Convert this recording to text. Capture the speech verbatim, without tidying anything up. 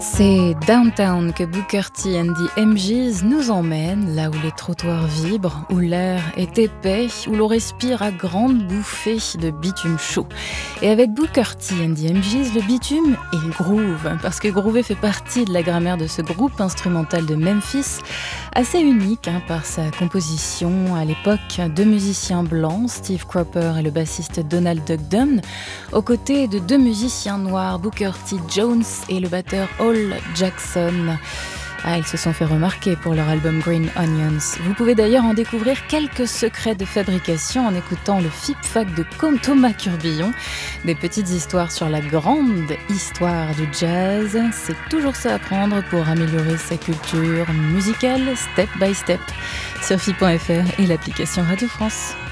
C'est Downtown que Booker T and the M Gs nous emmènent, là où les trottoirs vibrent, où l'air est épais, où l'on respire à grandes bouffées de bitume chaud. Et avec Booker T and the M Gs, le bitume est le groove, parce que groover fait partie de la grammaire de ce groupe instrumental de Memphis, assez unique hein, par sa composition. À l'époque, deux musiciens blancs, Steve Cropper et le bassiste Donald Duck Dunn, aux côtés de deux musiciens noirs, Booker T. Jones et le batteur Hall Jackson. Ah, ils se sont fait remarquer pour leur album Green Onions. Vous pouvez d'ailleurs en découvrir quelques secrets de fabrication en écoutant le Fip-Fac de Thomas Curbillon. Des petites histoires sur la grande histoire du jazz. C'est toujours ça à prendre pour améliorer sa culture musicale, step by step, sur F I point F R et l'application Radio France.